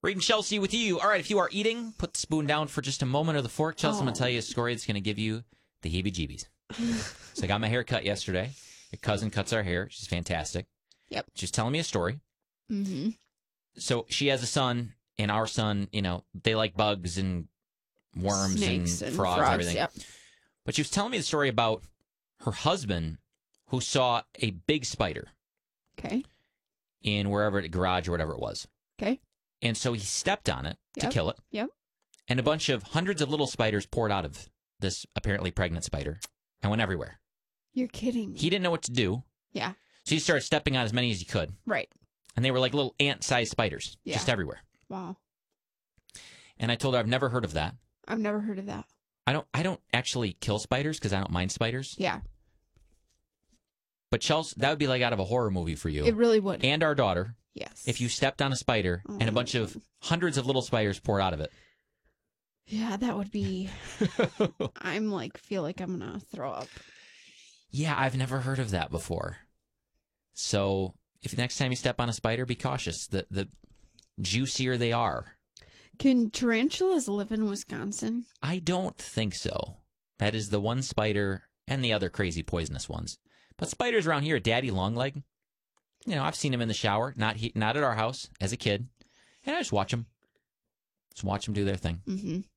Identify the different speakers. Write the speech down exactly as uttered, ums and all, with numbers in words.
Speaker 1: Reed and Chelsea with you. All right, if you are eating, put the spoon down for just a moment or the fork. Chelsea, oh. I'm going to tell you a story that's going to give you the heebie-jeebies. So I got my hair cut yesterday. Your cousin cuts our hair. She's fantastic.
Speaker 2: Yep.
Speaker 1: She's telling me a story.
Speaker 2: Mm-hmm.
Speaker 1: So she has a son, and our son, you know, they like bugs and worms
Speaker 2: Snakes
Speaker 1: and,
Speaker 2: and
Speaker 1: frogs,
Speaker 2: frogs
Speaker 1: and everything.
Speaker 2: Yep.
Speaker 1: But she was telling me the story about her husband who saw a big spider.
Speaker 2: Okay.
Speaker 1: In wherever, the garage or whatever it was.
Speaker 2: Okay.
Speaker 1: And so he stepped on it
Speaker 2: yep.
Speaker 1: to kill it.
Speaker 2: Yep.
Speaker 1: And a bunch of hundreds of little spiders poured out of this apparently pregnant spider and went everywhere.
Speaker 2: You're kidding me.
Speaker 1: He didn't know what to do.
Speaker 2: Yeah.
Speaker 1: So he started stepping on as many as he could.
Speaker 2: Right.
Speaker 1: And they were like little ant-sized spiders,
Speaker 2: yeah.
Speaker 1: just everywhere.
Speaker 2: Wow.
Speaker 1: And I told her I've never heard of that.
Speaker 2: I've never heard of that.
Speaker 1: I don't I don't actually kill spiders because I don't mind spiders.
Speaker 2: Yeah.
Speaker 1: But Chelsea, that would be like out of a horror movie for you.
Speaker 2: It really would.
Speaker 1: And our daughter.
Speaker 2: Yes.
Speaker 1: If you stepped on a spider oh. and a bunch of hundreds of little spiders poured out of it.
Speaker 2: Yeah, that would be... I'm like, feel like I'm going to throw up.
Speaker 1: Yeah, I've never heard of that before. So if next time you step on a spider, be cautious. The, the juicier they are.
Speaker 2: Can tarantulas live in Wisconsin?
Speaker 1: I don't think so. That is the one spider and the other crazy poisonous ones. But spiders around here, Daddy Longleg, you know, I've seen him in the shower, not he, not at our house, as a kid. And I just watch them. Just watch them do their thing.
Speaker 2: Mm-hmm.